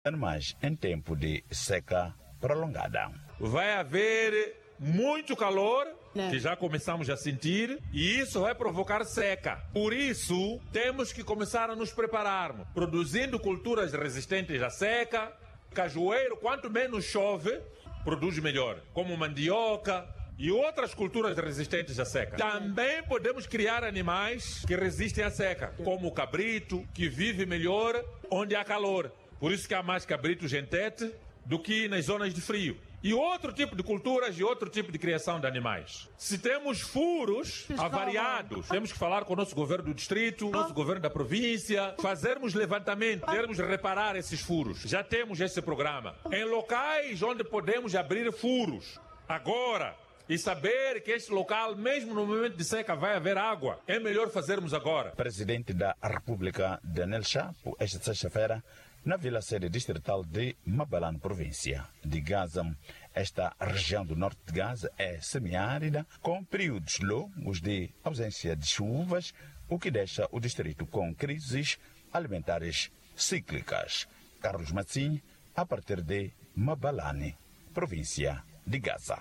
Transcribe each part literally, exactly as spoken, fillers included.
animais em tempo de seca prolongada. Vai haver muito calor, que já começamos a sentir, e isso vai provocar seca. Por isso, temos que começar a nos prepararmos, produzindo culturas resistentes à seca. Cajueiro, quanto menos chove, produz melhor, como mandioca e outras culturas resistentes à seca. Também podemos criar animais que resistem à seca, como o cabrito, que vive melhor onde há calor. Por isso que há mais cabrito gentete do que nas zonas de frio. E outro tipo de culturas e outro tipo de criação de animais. Se temos furos avariados, temos que falar com o nosso governo do distrito, nosso governo da província, fazermos levantamento, termos reparar esses furos. Já temos esse programa. Em locais onde podemos abrir furos, agora, e saber que este local, mesmo no momento de seca, vai haver água, é melhor fazermos agora. Presidente da República, Daniel Chapo, esta sexta-feira, na Vila Sede Distrital de Mabalane, província de Gaza. Esta região do norte de Gaza é semiárida, com períodos longos de ausência de chuvas, o que deixa o distrito com crises alimentares cíclicas. Carlos Massim, a partir de Mabalane, província de Gaza.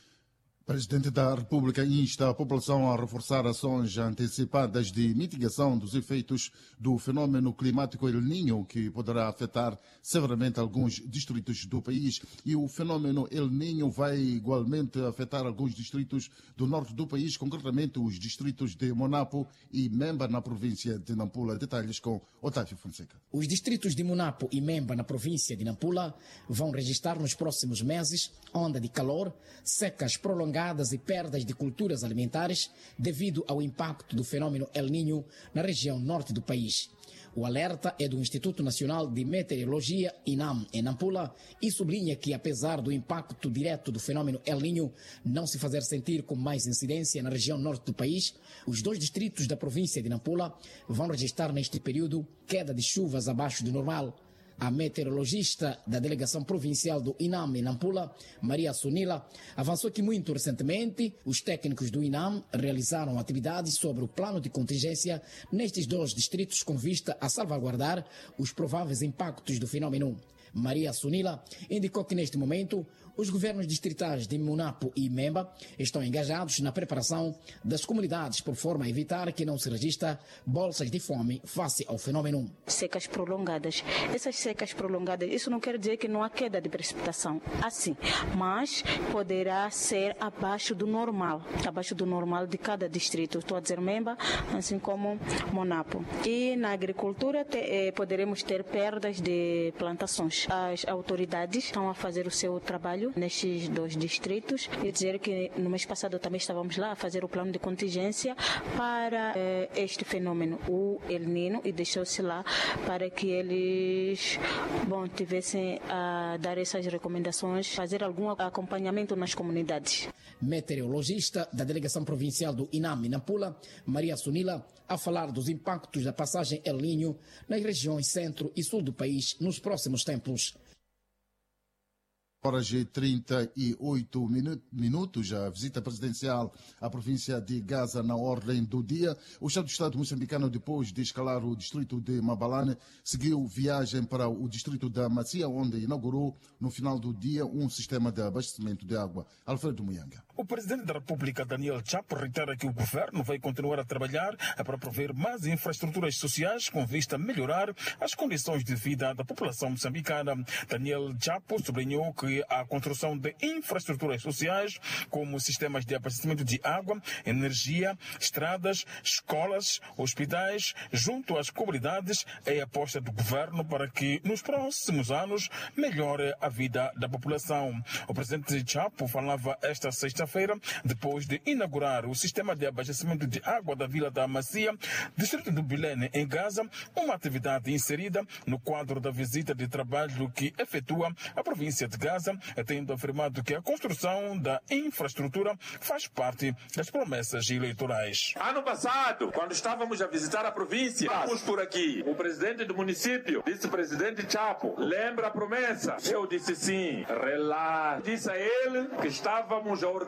O Presidente da República insta a população a reforçar ações antecipadas de mitigação dos efeitos do fenômeno climático El Niño, que poderá afetar severamente alguns distritos do país. E o fenômeno El Niño vai igualmente afetar alguns distritos do norte do país, concretamente os distritos de Monapo e Memba, na província de Nampula. Detalhes com Otávio Fonseca. Os distritos de Monapo e Memba, na província de Nampula, vão registrar nos próximos meses onda de calor, secas prolongadas e perdas de culturas alimentares devido ao impacto do fenômeno El Niño na região norte do país. O alerta é do Instituto Nacional de Meteorologia, INAM, em Nampula, e sublinha que, apesar do impacto direto do fenômeno El Niño não se fazer sentir com mais incidência na região norte do país, os dois distritos da província de Nampula vão registrar neste período queda de chuvas abaixo do normal. A meteorologista da delegação provincial do INAM em Nampula, Maria Sunila, avançou que muito recentemente os técnicos do INAM realizaram atividades sobre o plano de contingência nestes dois distritos com vista a salvaguardar os prováveis impactos do fenômeno. Maria Sunila indicou que neste momento os governos distritais de Monapo e Memba estão engajados na preparação das comunidades por forma a evitar que não se registra bolsas de fome face ao fenômeno. Secas prolongadas. Essas secas prolongadas, isso não quer dizer que não há queda de precipitação, assim, mas poderá ser abaixo do normal, abaixo do normal de cada distrito. Estou a dizer Memba, assim como Monapo. E na agricultura te, eh, poderemos ter perdas de plantações. As autoridades estão a fazer o seu trabalho nestes dois distritos e dizer que no mês passado também estávamos lá a fazer o plano de contingência para eh, este fenômeno, o El Niño, e deixou-se lá para que eles bom, tivessem a dar essas recomendações, fazer algum acompanhamento nas comunidades. Meteorologista da delegação provincial do INAM em Nampula, Maria Sunila, a falar dos impactos da passagem El Niño nas regiões centro e sul do país nos próximos tempos. Horas e trinta e oito minutos, a visita presidencial à província de Gaza na ordem do dia. O chefe do Estado moçambicano, depois de escalar o distrito de Mabalane, seguiu viagem para o distrito da Macia, onde inaugurou no final do dia um sistema de abastecimento de água. Alfredo Muyanga. O presidente da República, Daniel Chapo, reitera que o governo vai continuar a trabalhar para prover mais infraestruturas sociais com vista a melhorar as condições de vida da população moçambicana. Daniel Chapo sublinhou que a construção de infraestruturas sociais, como sistemas de abastecimento de água, energia, estradas, escolas, hospitais, junto às comunidades, é a aposta do governo para que nos próximos anos melhore a vida da população. O presidente Chapo falava esta sexta-feira, depois de inaugurar o sistema de abastecimento de água da Vila da Macia, distrito do Bilene, em Gaza, uma atividade inserida no quadro da visita de trabalho que efetua a província de Gaza, tendo afirmado que a construção da infraestrutura faz parte das promessas eleitorais. Ano passado, quando estávamos a visitar a província, estávamos por aqui. O presidente do município, vice-presidente Chapo, lembra a promessa? Eu disse sim, relaxa. Disse a ele que estávamos a organizar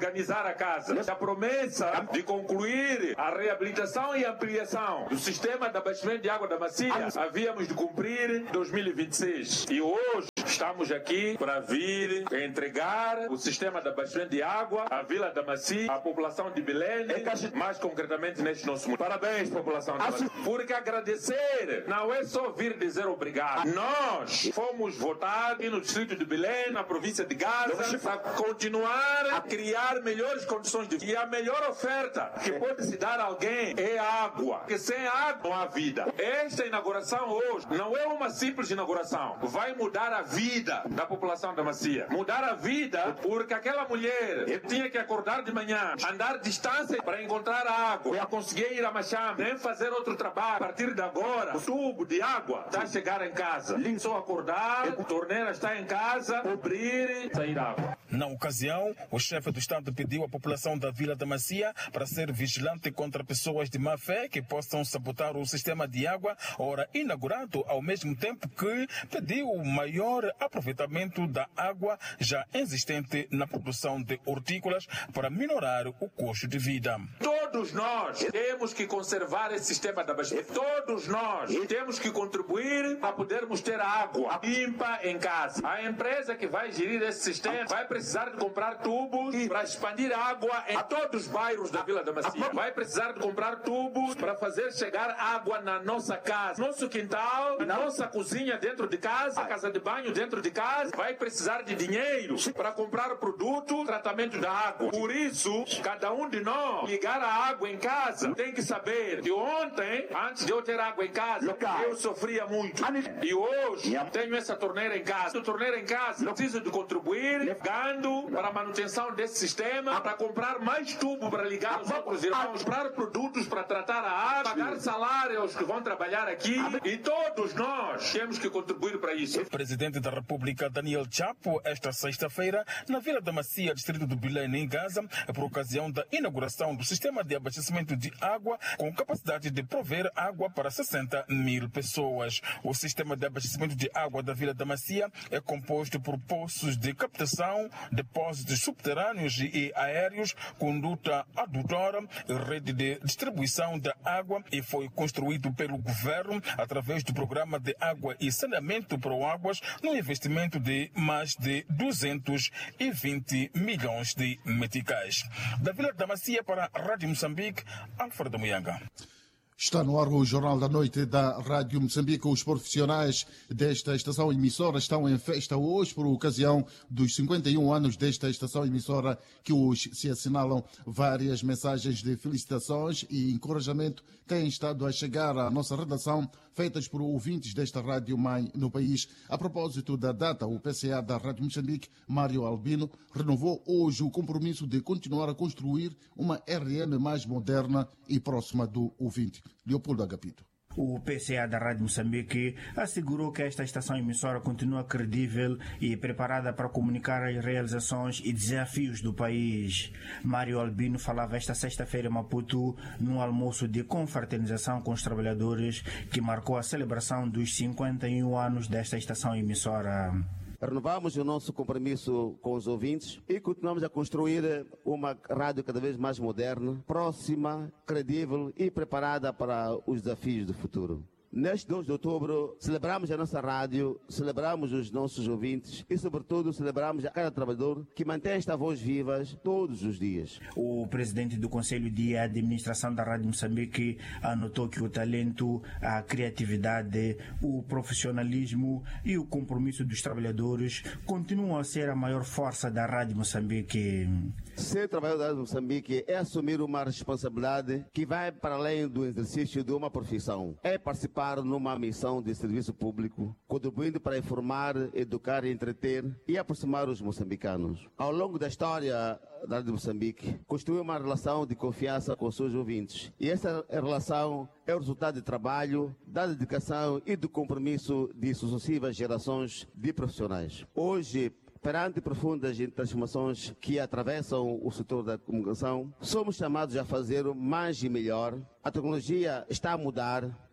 organizar a casa. A promessa de concluir a reabilitação e ampliação do sistema de abastecimento de água da Macia havíamos de cumprir em dois mil e vinte e seis. E hoje estamos aqui para vir entregar o sistema de abastecimento de água à Vila da Macia, à população de Belém, mais concretamente neste nosso mundo. Parabéns, população da Macia. Porque agradecer não é só vir dizer obrigado. Nós fomos votados no distrito de Belém, na província de Gaza, para continuar a criar melhores condições de vida. E a melhor oferta que pode se dar a alguém é a água. Porque sem água não há vida. Esta inauguração hoje não é uma simples inauguração. Vai mudar a vida da população da Macia. Mudar a vida porque aquela mulher tinha que acordar de manhã, andar distância para encontrar a água, para conseguir ir a Machame, nem fazer outro trabalho. A partir de agora, o tubo de água está a chegar em casa. Só acordar, a torneira está em casa, abrir e sair água. Na ocasião, o chefe do Estado pediu à população da Vila da Macia para ser vigilante contra pessoas de má fé que possam sabotar o sistema de água, ora inaugurado, ao mesmo tempo que pediu maior aproveitamento da água já existente na produção de hortícolas para minorar o custo de vida. Todos nós temos que conservar esse sistema de abastecimento. Todos nós temos que contribuir para podermos ter água limpa em casa. A empresa que vai gerir esse sistema vai precisar de comprar tubos para expandir água em todos os bairros da Vila da Macia. Vai precisar de comprar tubos para fazer chegar água na nossa casa, nosso quintal, na nossa cozinha dentro de casa, a casa de banho dentro de casa. Vai precisar de dinheiro para comprar o produto, tratamento da água. Por isso, cada um de nós ligar a água em casa tem que saber que ontem, antes de eu ter água em casa, eu sofria muito. E hoje tenho essa torneira em casa. Essa torneira em casa, preciso de contribuir, ligando para a manutenção desse sistema, para comprar mais tubo para ligar os outros irmãos, comprar produtos para tratar a água, pagar salário aos que vão trabalhar aqui. E todos nós temos que contribuir para isso. O presidente da República, Daniel Chapo, esta sexta-feira, na Vila da Macia, distrito de Belém, em Gaza, por ocasião da inauguração do sistema de abastecimento de água com capacidade de prover água para sessenta mil pessoas. O sistema de abastecimento de água da Vila da Macia é composto por poços de captação, depósitos subterrâneos e aéreos, conduta adutora, rede de distribuição da água e foi construído pelo governo através do programa de água e saneamento Proáguas, num investimento de mais de duzentos e vinte milhões de meticais. Da Vila da Macia para a Rádio Moçambique, Alfredo Muyanga. Está no ar o Jornal da Noite da Rádio Moçambique. Os profissionais desta estação emissora estão em festa hoje por ocasião dos cinquenta e um anos desta estação emissora, que hoje se assinalam. Várias mensagens de felicitações e encorajamento têm estado a chegar à nossa redação, feitas por ouvintes desta rádio mãe no país. A propósito da data, o P C A da Rádio Moçambique, Mário Albino, renovou hoje o compromisso de continuar a construir uma R M mais moderna e próxima do ouvinte. Leopoldo Agapito. O P C A da Rádio Moçambique assegurou que esta estação emissora continua credível e preparada para comunicar as realizações e desafios do país. Mário Albino falava esta sexta-feira em Maputo num almoço de confraternização com os trabalhadores que marcou a celebração dos cinquenta e um anos desta estação emissora. Renovamos o nosso compromisso com os ouvintes e continuamos a construir uma rádio cada vez mais moderna, próxima, credível e preparada para os desafios do futuro. Neste dois de outubro, celebramos a nossa rádio, celebramos os nossos ouvintes e, sobretudo, celebramos a cada trabalhador que mantém esta voz viva todos os dias. O presidente do Conselho de Administração da Rádio Moçambique anotou que o talento, a criatividade, o profissionalismo e o compromisso dos trabalhadores continuam a ser a maior força da Rádio Moçambique. Ser trabalhador da Rádio Moçambique é assumir uma responsabilidade que vai para além do exercício de uma profissão. É participar numa missão de serviço público, contribuindo para informar, educar, entreter e aproximar os moçambicanos. Ao longo da história da Rádio Moçambique, construiu uma relação de confiança com seus ouvintes. E essa relação é o resultado de trabalho, da dedicação e do compromisso de sucessivas gerações de profissionais. Hoje, perante profundas transformações que atravessam o setor da comunicação, somos chamados a fazer mais e melhor. A tecnologia está a mudar,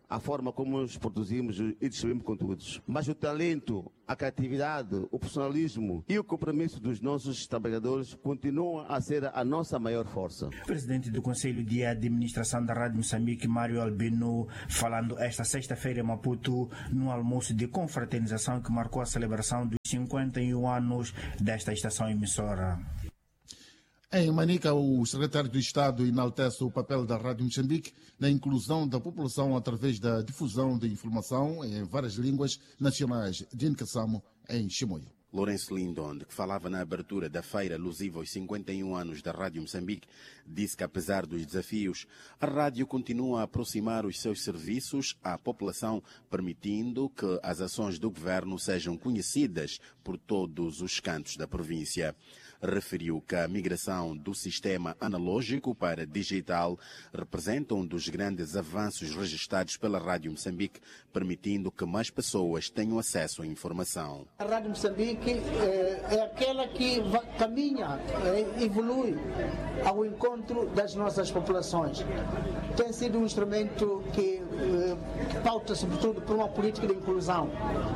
a forma como nos produzimos e distribuímos conteúdos. Mas o talento, a criatividade, o profissionalismo e o compromisso dos nossos trabalhadores continuam a ser a nossa maior força. Presidente do Conselho de Administração da Rádio Moçambique, Mário Albino, falando esta sexta-feira em Maputo, no almoço de confraternização que marcou a celebração dos cinquenta e um anos desta estação emissora. Em Manica, o secretário de Estado enaltece o papel da Rádio Moçambique na inclusão da população através da difusão de informação em várias línguas nacionais. Dino Kassamo, em Chimoio. Lourenço Lindon, que falava na abertura da feira alusiva aos cinquenta e um anos da Rádio Moçambique, disse que apesar dos desafios, a rádio continua a aproximar os seus serviços à população, permitindo que as ações do governo sejam conhecidas por todos os cantos da província. Referiu que a migração do sistema analógico para digital representa um dos grandes avanços registrados pela Rádio Moçambique, permitindo que mais pessoas tenham acesso à informação. A Rádio Moçambique é, é aquela que va, caminha, é, evolui ao encontro das nossas populações. Tem sido um instrumento que, é, que pauta sobretudo por uma política de inclusão.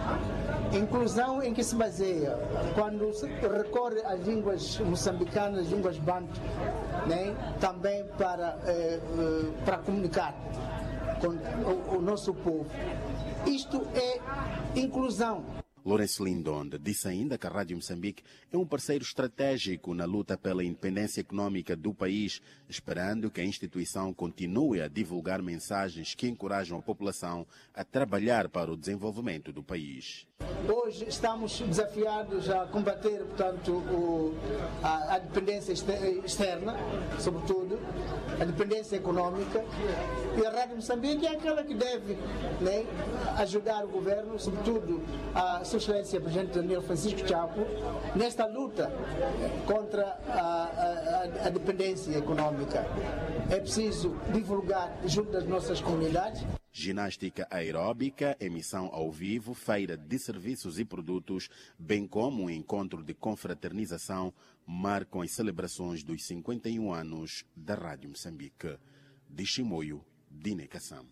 Inclusão em que se baseia quando se recorre às línguas moçambicanas, línguas banto, né? Também para, eh, para comunicar com o, o nosso povo. Isto é inclusão. Lourenço Lindonde disse ainda que a Rádio Moçambique é um parceiro estratégico na luta pela independência econômica do país, esperando que a instituição continue a divulgar mensagens que encorajam a população a trabalhar para o desenvolvimento do país. Hoje estamos desafiados a combater, portanto, o, a, a dependência externa, sobretudo, a dependência econômica, e a Rádio Moçambique é aquela que deve, né, ajudar o governo, sobretudo a Sua Excelência Presidente Daniel Francisco Chapo, nesta luta contra a, a, a dependência econômica. É preciso divulgar junto das nossas comunidades. Ginástica aeróbica, emissão ao vivo, feira de serviços e produtos, bem como um encontro de confraternização, marcam as celebrações dos cinquenta e um anos da Rádio Moçambique. De Chimoio, Dine Kassam.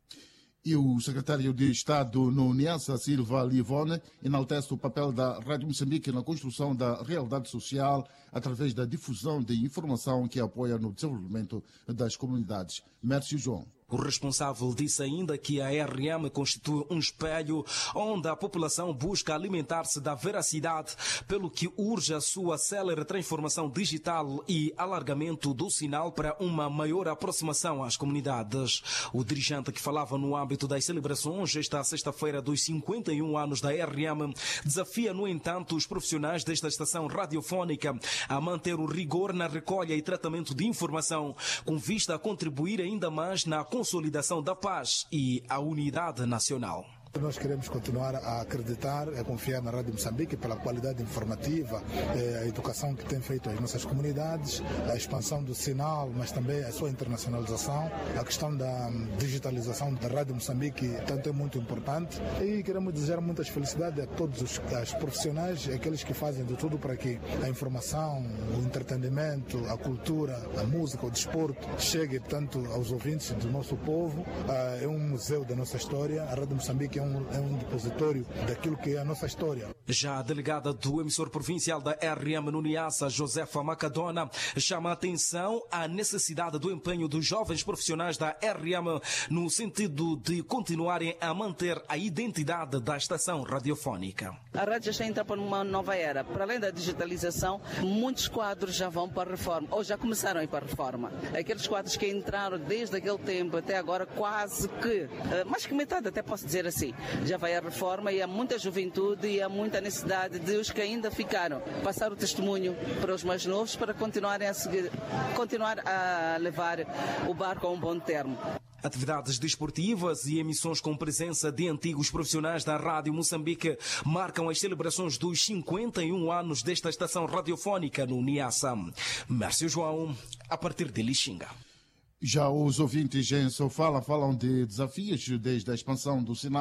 E o secretário de Estado no Niassa, Silva Livone, enaltece o papel da Rádio Moçambique na construção da realidade social através da difusão de informação que apoia no desenvolvimento das comunidades. Mércio João. O responsável disse ainda que a R M constitui um espelho onde a população busca alimentar-se da veracidade, pelo que urge a sua célere transformação digital e alargamento do sinal para uma maior aproximação às comunidades. O dirigente que falava no âmbito das celebrações esta sexta-feira dos cinquenta e um anos da R M desafia, no entanto, os profissionais desta estação radiofónica a manter o rigor na recolha e tratamento de informação, com vista a contribuir ainda mais na consolidação da paz e a unidade nacional. Nós queremos continuar a acreditar, a confiar na Rádio Moçambique pela qualidade informativa, a educação que tem feito às nossas comunidades, a expansão do sinal, mas também a sua internacionalização, a questão da digitalização da Rádio Moçambique, tanto é muito importante. E queremos desejar muitas felicidades a todos os, os profissionais, aqueles que fazem de tudo para que a informação, o entretenimento, a cultura, a música, o desporto chegue, portanto, aos ouvintes do nosso povo. É um museu da nossa história. A Rádio Moçambique é um, é um depositório daquilo que é a nossa história. Já a delegada do emissor provincial da R M no Niassa, Josefa Macadona, chama a atenção à necessidade do empenho dos jovens profissionais da R M no sentido de continuarem a manter a identidade da estação radiofónica. A rádio já está entrando para uma nova era. Para além da digitalização, muitos quadros já vão para a reforma, ou já começaram a ir para a reforma. Aqueles quadros que entraram desde aquele tempo até agora, quase que, mais que metade, até posso dizer assim, já vai à reforma, e há muita juventude e há muita necessidade de os que ainda ficaram passar o testemunho para os mais novos, para continuarem a seguir, continuar a levar o barco a um bom termo. Atividades desportivas e emissões com presença de antigos profissionais da Rádio Moçambique marcam as celebrações dos cinquenta e um anos desta estação radiofónica no Niassa. Mércio João, a partir de Lixinga. Já os ouvintes em Sofala falam de desafios desde a expansão do sinal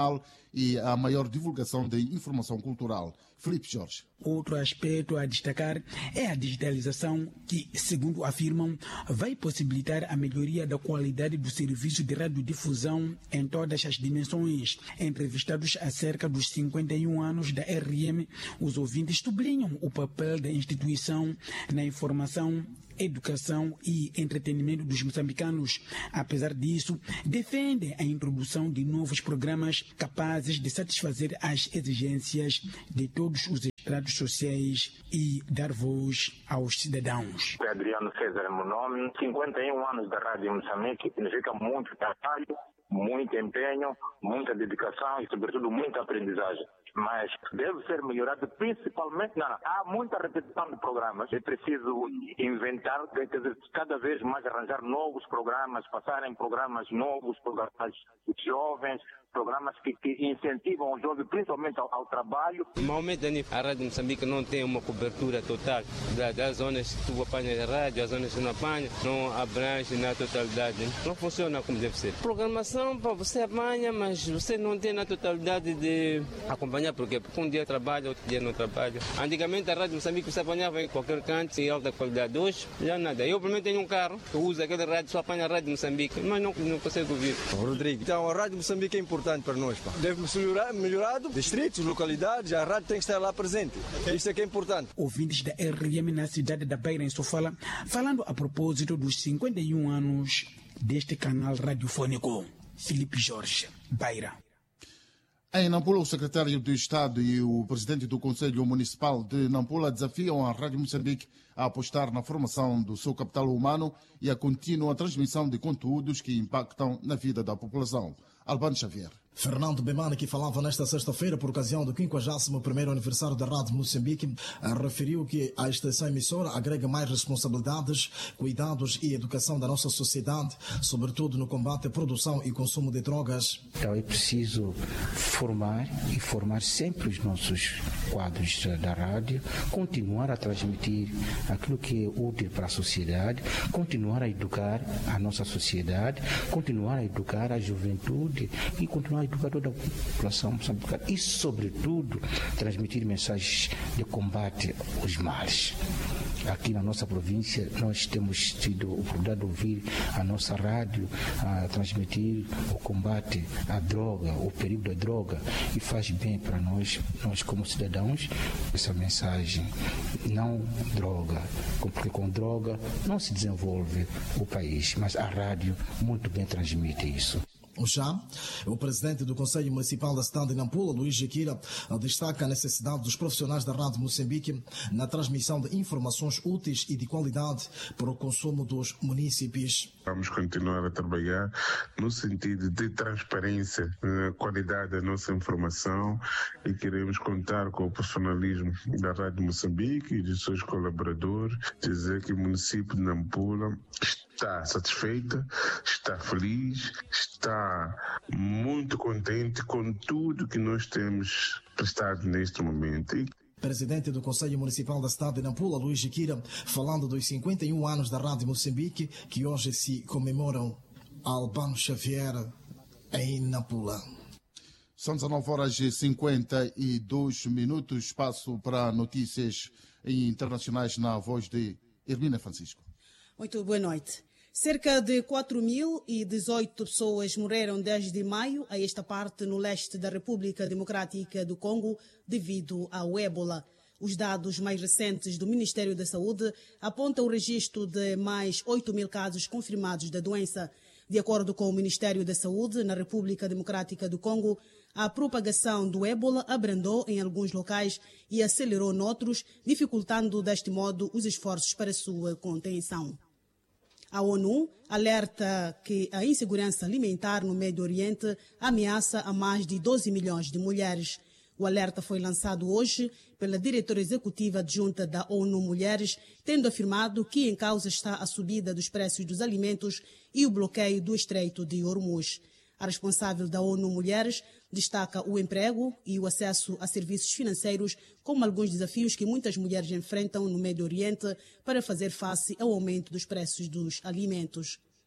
e a maior divulgação de informação cultural. Filipe Jorge. Outro aspecto a destacar é a digitalização que, segundo afirmam, vai possibilitar a melhoria da qualidade do serviço de radiodifusão em todas as dimensões. Entrevistados acerca dos cinquenta e um anos da R M, os ouvintes sublinham o papel da instituição na informação, educação e entretenimento dos moçambicanos. Apesar disso, defendem a introdução de novos programas capazes de satisfazer as exigências de todos os estratos sociais e dar voz aos cidadãos. Adriano César é meu nome. cinquenta e um anos da Rádio Moçambique significa muito trabalho, muito empenho, muita dedicação e, sobretudo, muita aprendizagem. Mas deve ser melhorado principalmente na... Há muita repetição de programas. É preciso inventar, quer dizer, cada vez mais arranjar novos programas, passarem programas novos, programas jovens, programas que, que incentivam o jovem principalmente ao, ao trabalho. Normalmente a Rádio Moçambique não tem uma cobertura total das, das zonas que tu apanhas a rádio, as zonas que não apanha, não abrange na totalidade. Não funciona como deve ser. Programação, pá, você apanha, mas você não tem na totalidade de acompanhar, porque, porque um dia trabalha, outro dia não trabalha. Antigamente a Rádio Moçambique você apanhava em qualquer canto, em alta qualidade. Hoje já nada. Eu, pelo menos, tenho um carro que usa aquele rádio, só apanha a Rádio Moçambique, mas não, não consigo ouvir. Rodrigo, então a Rádio Moçambique é importante para nós. Pá. Deve ser melhorar, melhorado, distritos, localidades, a rádio tem que estar lá presente. Isso é que é importante. Ouvintes da R M na cidade da Beira, em Sofala, falando a propósito dos cinquenta e um anos deste canal radiofônico. Filipe Jorge, Beira. Em Nampula, o secretário de Estado e o presidente do Conselho Municipal de Nampula desafiam a Rádio Moçambique a apostar na formação do seu capital humano e a contínua transmissão de conteúdos que impactam na vida da população. Albano Xavier. Fernando Bemana, que falava nesta sexta-feira por ocasião do quinquagésimo primeiro aniversário da Rádio Moçambique, referiu que a estação emissora agrega mais responsabilidades, cuidados e educação da nossa sociedade, sobretudo no combate à produção e consumo de drogas. Então é preciso formar e formar sempre os nossos quadros da rádio, continuar a transmitir aquilo que é útil para a sociedade, continuar a educar a nossa sociedade, continuar a educar a juventude e continuar a educar toda a população moçambicana e, sobretudo, transmitir mensagens de combate aos males. Aqui na nossa província nós temos tido a oportunidade de ouvir a nossa rádio a transmitir o combate à droga, o perigo da droga, e faz bem para nós, nós como cidadãos, essa mensagem. Não droga, porque com droga não se desenvolve o país, mas a rádio muito bem transmite isso. Já o presidente do Conselho Municipal da cidade de Nampula, Luís Jequira, destaca a necessidade dos profissionais da Rádio Moçambique na transmissão de informações úteis e de qualidade para o consumo dos munícipes. Vamos continuar a trabalhar no sentido de transparência, na qualidade da nossa informação, e queremos contar com o profissionalismo da Rádio Moçambique e dos seus colaboradores, dizer que o município de Nampula está satisfeita, está feliz, está muito contente com tudo que nós temos prestado neste momento. E Presidente do Conselho Municipal da cidade de Nampula, Luís Jequira, falando dos cinquenta e um anos da Rádio Moçambique, que hoje se comemoram. Albano Xavier, em Nampula. São dezanove horas e cinquenta e dois minutos. Espaço para notícias internacionais na voz de Hermina Francisco. Muito boa noite. Cerca de quatro mil e dezoito pessoas morreram desde maio a esta parte no leste da República Democrática do Congo devido ao ébola. Os dados mais recentes do Ministério da Saúde apontam o registro de mais oito mil casos confirmados da doença. De acordo com o Ministério da Saúde, na República Democrática do Congo, a propagação do ébola abrandou em alguns locais e acelerou noutros, dificultando deste modo os esforços para sua contenção. A ONU alerta que a insegurança alimentar no Médio Oriente ameaça a mais de doze milhões de mulheres. O alerta foi lançado hoje pela diretora executiva adjunta da ONU Mulheres, tendo afirmado que em causa está a subida dos preços dos alimentos e o bloqueio do Estreito de Hormuz. A responsável da ONU Mulheres destaca o emprego e o acesso a serviços financeiros como alguns desafios que muitas mulheres enfrentam no Médio Oriente para fazer face ao aumento dos preços dos alimentos.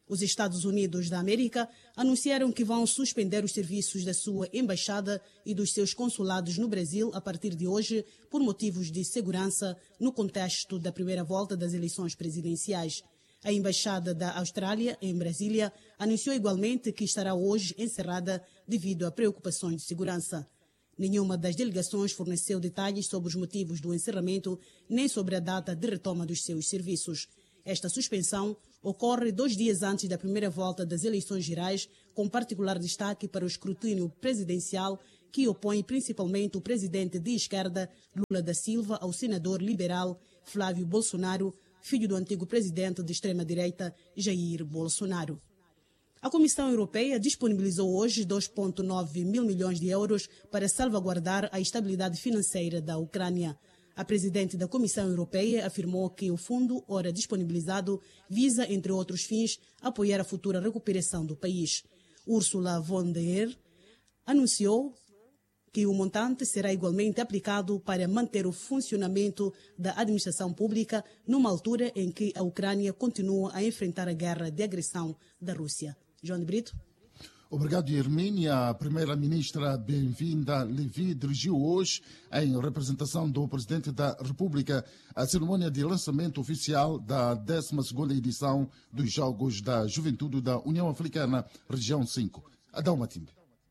Os Estados Unidos da América anunciaram que vão suspender os serviços da sua embaixada e dos seus consulados no Brasil a partir de hoje por motivos de segurança no contexto da primeira volta das eleições presidenciais. A Embaixada da Austrália, em Brasília, anunciou igualmente que estará hoje encerrada devido a preocupações de segurança. Nenhuma das delegações forneceu detalhes sobre os motivos do encerramento nem sobre a data de retoma dos seus serviços. Esta suspensão ocorre dois dias antes da primeira volta das eleições gerais, com particular destaque para o escrutínio presidencial, que opõe principalmente o presidente de esquerda, Lula da Silva, ao senador liberal Flávio Bolsonaro, filho do antigo presidente de extrema-direita, Jair Bolsonaro. A Comissão Europeia disponibilizou hoje dois vírgula nove mil milhões de euros para salvaguardar a estabilidade financeira da Ucrânia. A presidente da Comissão Europeia afirmou que o fundo, ora disponibilizado, visa, entre outros fins, apoiar a futura recuperação do país. Ursula von der Leyen anunciou que o montante será igualmente aplicado para manter o funcionamento da administração pública numa altura em que a Ucrânia continua a enfrentar a guerra de agressão da Rússia. João de Brito. Obrigado, Hermínia. A primeira-ministra Bem-vinda Levi dirigiu hoje, em representação do presidente da República, a cerimônia de lançamento oficial da décima segunda edição dos Jogos da Juventude da União Africana, Região cinco. Adão Matimbe.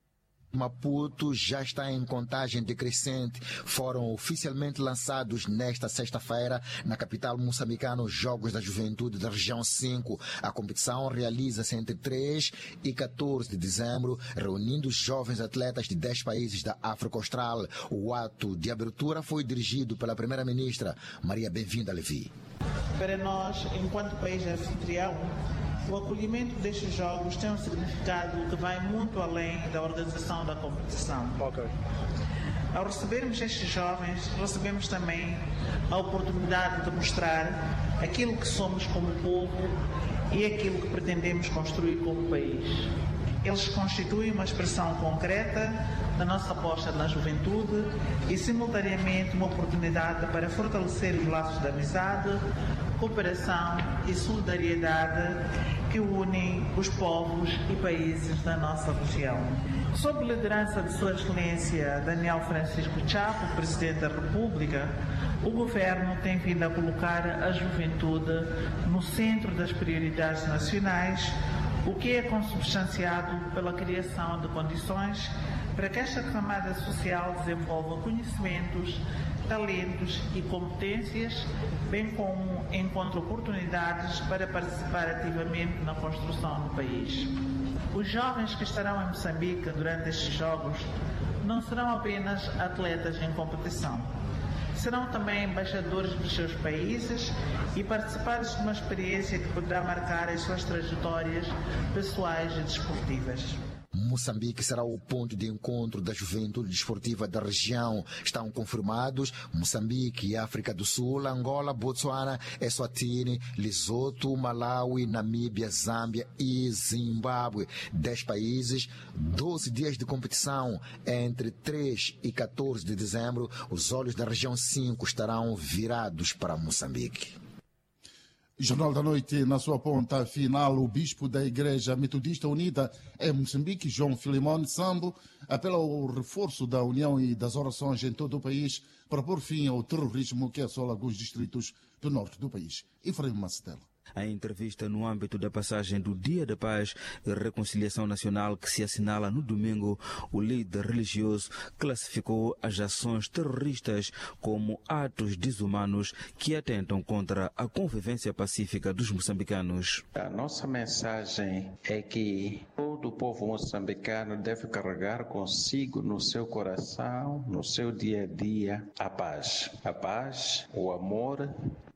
Maputo já está em contagem decrescente. Foram oficialmente lançados nesta sexta-feira na capital moçambicana os Jogos da Juventude da Região cinco. A competição realiza-se entre três e quatorze de dezembro, reunindo jovens atletas de dez países da África Austral. O ato de abertura foi dirigido pela primeira-ministra Maria Bem-vinda Levi. Para nós, enquanto país anfitrião, o acolhimento destes jogos tem um significado que vai muito além da organização da competição. Okay. Ao recebermos estes jovens, recebemos também a oportunidade de mostrar aquilo que somos como povo e aquilo que pretendemos construir como país. Eles constituem uma expressão concreta da nossa aposta na juventude e, simultaneamente, uma oportunidade para fortalecer os laços de amizade, cooperação e solidariedade que unem os povos e países da nossa região. Sob a liderança de Sua Excelência Daniel Francisco Chapo, Presidente da República, o Governo tem vindo a colocar a juventude no centro das prioridades nacionais, o que é consubstanciado pela criação de condições para que esta camada social desenvolva conhecimentos, talentos e competências, bem como encontre oportunidades para participar ativamente na construção do país. Os jovens que estarão em Moçambique durante estes Jogos não serão apenas atletas em competição. Serão também embaixadores dos seus países e participantes de uma experiência que poderá marcar as suas trajetórias pessoais e desportivas. Moçambique será o ponto de encontro da juventude desportiva da região. Estão confirmados Moçambique, África do Sul, Angola, Botsuana, Eswatini, Lesoto, Malawi, Namíbia, Zâmbia e Zimbábue. Dez países, doze dias de competição. Entre três e quatorze de dezembro, os olhos da região cinco estarão virados para Moçambique. Jornal da Noite, na sua ponta final, o bispo da Igreja Metodista Unida em Moçambique, João Filimone Sambo, apela ao reforço da união e das orações em todo o país para pôr fim ao terrorismo que assola alguns distritos do norte do país. Efraim Macetela. A entrevista no âmbito da passagem do Dia da Paz e Reconciliação Nacional que se assinala no domingo, o líder religioso classificou as ações terroristas como atos desumanos que atentam contra a convivência pacífica dos moçambicanos. A nossa mensagem é que todo o povo moçambicano deve carregar consigo no seu coração, no seu dia a dia, a paz. A paz, o amor,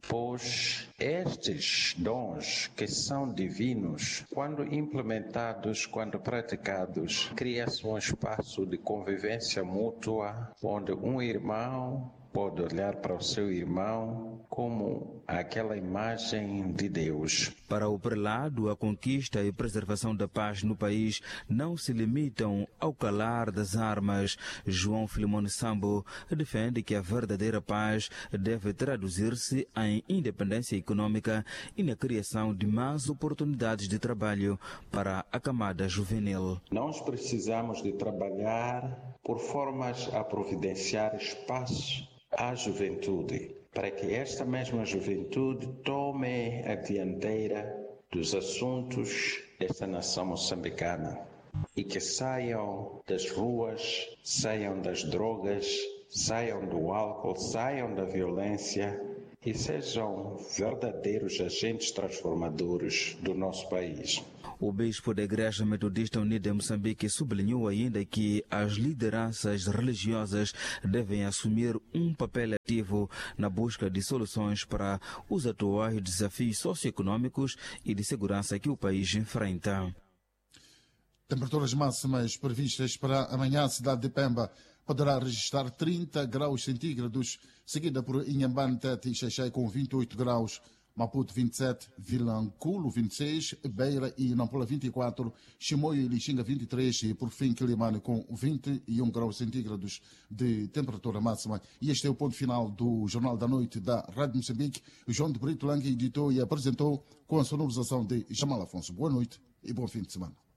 pois estes dons que são divinos, quando implementados, quando praticados, cria-se um espaço de convivência mútua, onde um irmão pode olhar para o seu irmão como aquela imagem de Deus. Para o prelado, a conquista e preservação da paz no país não se limitam ao calar das armas. João Filimone Sambo defende que a verdadeira paz deve traduzir-se em independência econômica e na criação de mais oportunidades de trabalho para a camada juvenil. Nós precisamos de trabalhar por formas a providenciar espaço à juventude, para que esta mesma juventude tome a dianteira dos assuntos desta nação moçambicana e que saiam das ruas, saiam das drogas, saiam do álcool, saiam da violência e sejam verdadeiros agentes transformadores do nosso país. O bispo da Igreja Metodista Unida em Moçambique sublinhou ainda que as lideranças religiosas devem assumir um papel ativo na busca de soluções para os atuais desafios socioeconômicos e de segurança que o país enfrenta. Temperaturas máximas previstas para amanhã. A cidade de Pemba poderá registrar trinta graus centígrados, seguida por Inhambane, Tete e Xaixai com vinte e oito graus. Maputo vinte e sete, Vilanculo vinte e seis, Beira e Nampula vinte e quatro, Chimoio e Lixinga vinte e três e por fim Quilimane com vinte e um graus centígrados de temperatura máxima. E este é o ponto final do Jornal da Noite da Rádio Moçambique. João de Brito Lange editou e apresentou com a sonorização de Jamal Afonso. Boa noite e bom fim de semana.